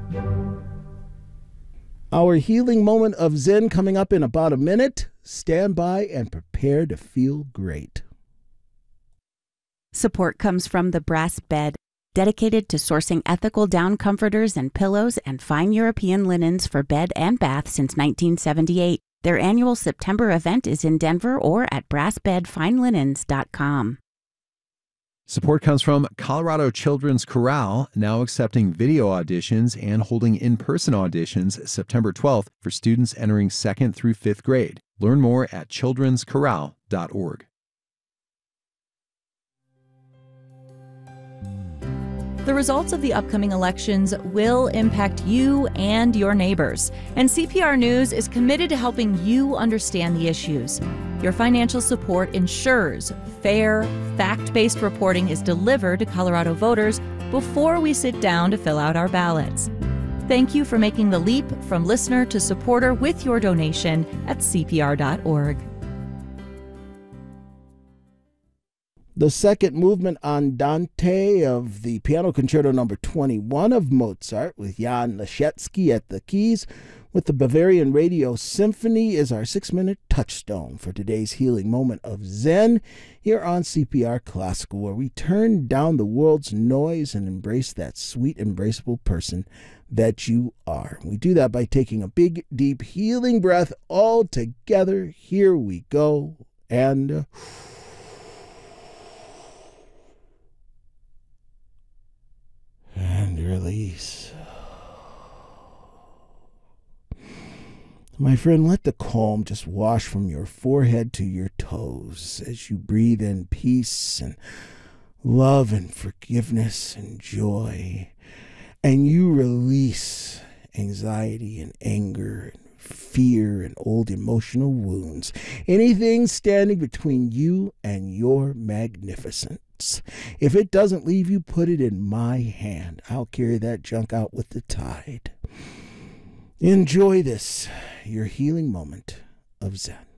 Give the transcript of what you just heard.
Our healing moment of Zen coming up in about a minute. Stand by and prepare to feel great. Support comes from the Brass Bed, dedicated to sourcing ethical down comforters and pillows and fine European linens for bed and bath since 1978. Their annual September event is in Denver or at brassbedfinelinens.com. Support comes from Colorado Children's Chorale, now accepting video auditions and holding in-person auditions September 12th for students entering 2nd through 5th grade. Learn more at children'schorale.org. The results of the upcoming elections will impact you and your neighbors, and CPR News is committed to helping you understand the issues. Your financial support ensures fair, fact-based reporting is delivered to Colorado voters before we sit down to fill out our ballots. Thank you for making the leap from listener to supporter with your donation at CPR.org. The second movement Andante of the Piano Concerto No. 21 of Mozart with Jan Leschetski at the keys with the Bavarian Radio Symphony is our 6-minute touchstone for today's healing moment of Zen here on CPR Classical, where we turn down the world's noise and embrace that sweet, embraceable person that you are. We do that by taking a big, deep, healing breath all together. Here we go. And release. My friend, let the calm just wash from your forehead to your toes as you breathe in peace and love and forgiveness and joy. And you release anxiety and anger and fear and old emotional wounds. Anything standing between you and your magnificence. If it doesn't leave you, put it in my hand. I'll carry that junk out with the tide. Enjoy this, your healing moment of Zen.